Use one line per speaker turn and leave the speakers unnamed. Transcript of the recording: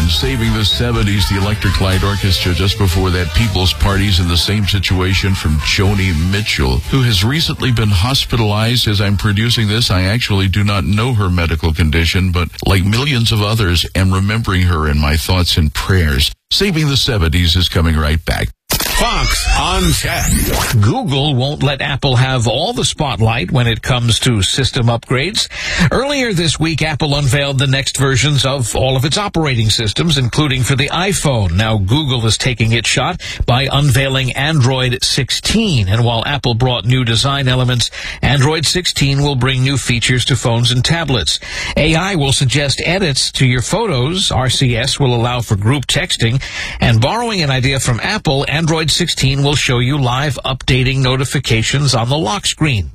saving the 70s, the Electric Light Orchestra. Just before that, People's Parties in the same situation from Joni Mitchell, who has recently been hospitalized. As I'm producing this, I actually do not know her medical condition, but like millions of others, am remembering her in my thoughts and prayers. Saving the 70s is coming right back.
Fox on Tech.
Google won't let Apple have all the spotlight when it comes to system upgrades. Earlier this week, Apple unveiled the next versions of all of its operating systems, including for the iPhone. Now, Google is taking its shot by unveiling Android 16. And while Apple brought new design elements, Android 16 will bring new features to phones and tablets. AI will suggest edits to your photos. RCS will allow for group texting. And borrowing an idea from Apple, Android 16 will show you live updating notifications on the lock screen.